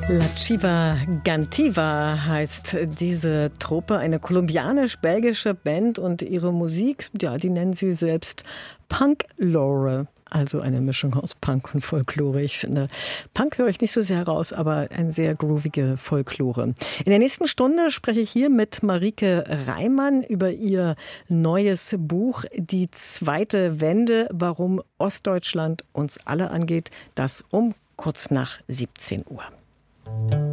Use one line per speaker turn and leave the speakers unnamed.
La Chiva Gantiva heißt diese Truppe, eine kolumbianisch-belgische Band, und ihre Musik, ja, die nennen sie selbst Punk-Lore, also eine Mischung aus Punk und Folklore. Ich finde, Punk höre ich nicht so sehr heraus, aber eine sehr groovige Folklore. In der nächsten Stunde spreche ich hier mit Marike Reimann über ihr neues Buch Die zweite Wende, warum Ostdeutschland uns alle angeht. Das um kurz nach 17 Uhr.